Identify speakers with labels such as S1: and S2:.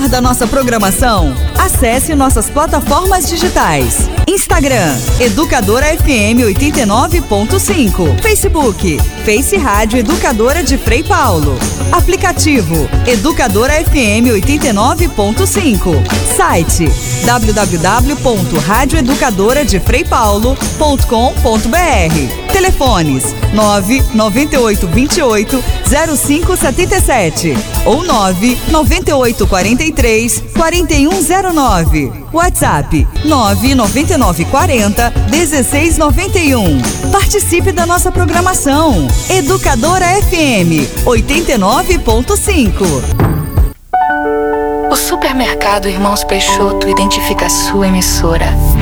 S1: Da nossa programação, acesse nossas plataformas digitais. Instagram, Educadora FM 89.5. Facebook, Face Rádio Educadora de Frei Paulo. Aplicativo, Educadora FM 89.5. Site, www.radioeducadoradefreipaulo.com.br. Telefones 998 28 0577 ou 998 43 4109. WhatsApp 999 40 1691. Participe da nossa programação. Educadora FM 89.5.
S2: O Supermercado Irmãos Peixoto identifica a sua emissora